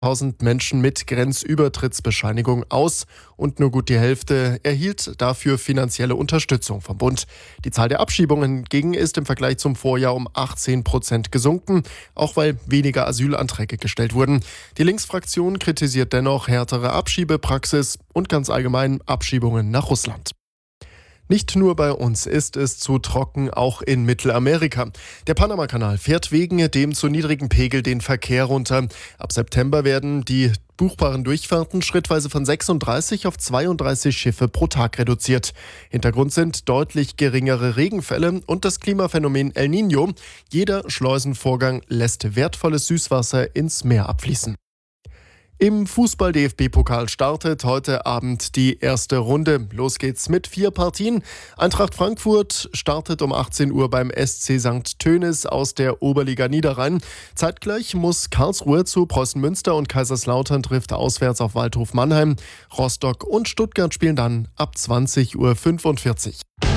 1000 Menschen mit Grenzübertrittsbescheinigung aus und nur gut die Hälfte erhielt dafür finanzielle Unterstützung vom Bund. Die Zahl der Abschiebungen hingegen ist im Vergleich zum Vorjahr um 18% gesunken, auch weil weniger Asylanträge gestellt wurden. Die Linksfraktion kritisiert dennoch härtere Abschiebepraxis und ganz allgemein Abschiebungen nach Russland. Nicht nur bei uns ist es zu trocken, auch in Mittelamerika. Der Panamakanal fährt wegen dem zu niedrigen Pegel den Verkehr runter. Ab September werden die buchbaren Durchfahrten schrittweise von 36 auf 32 Schiffe pro Tag reduziert. Hintergrund sind deutlich geringere Regenfälle und das Klimaphänomen El Niño. Jeder Schleusenvorgang lässt wertvolles Süßwasser ins Meer abfließen. Im Fußball-DFB-Pokal startet heute Abend die erste Runde. Los geht's mit 4 Partien. Eintracht Frankfurt startet um 18 Uhr beim SC St. Tönis aus der Oberliga Niederrhein. Zeitgleich muss Karlsruhe zu Preußen Münster und Kaiserslautern trifft auswärts auf Waldhof Mannheim. Rostock und Stuttgart spielen dann ab 20:45 Uhr.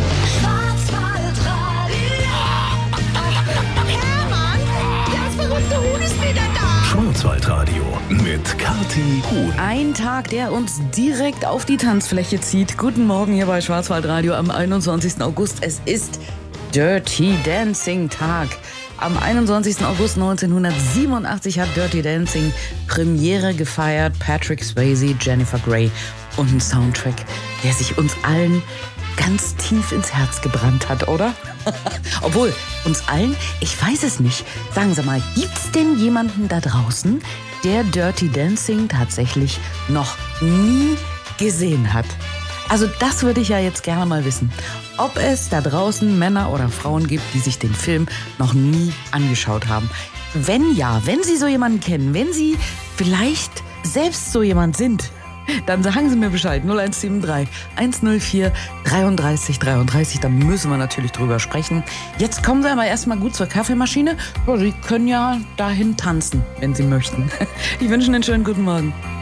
Schwarzwaldradio mit Kathi Huhn. Ein Tag, der uns direkt auf die Tanzfläche zieht. Guten Morgen hier bei Schwarzwaldradio am 21. August. Es ist Dirty Dancing Tag. Am 21. August 1987 hat Dirty Dancing Premiere gefeiert. Patrick Swayze, Jennifer Grey und ein Soundtrack, der sich uns allen ganz tief ins Herz gebrannt hat, oder? Obwohl, uns allen, ich weiß es nicht. Sagen Sie mal, gibt's denn jemanden da draußen, der Dirty Dancing tatsächlich noch nie gesehen hat? Also das würde ich ja jetzt gerne mal wissen. Ob es da draußen Männer oder Frauen gibt, die sich den Film noch nie angeschaut haben. Wenn ja, wenn Sie so jemanden kennen, wenn Sie vielleicht selbst so jemand sind, dann sagen Sie mir Bescheid. 0173 104 33 33. Da müssen wir natürlich drüber sprechen. Jetzt kommen Sie aber erstmal gut zur Kaffeemaschine. Sie können ja dahin tanzen, wenn Sie möchten. Ich wünsche Ihnen einen schönen guten Morgen.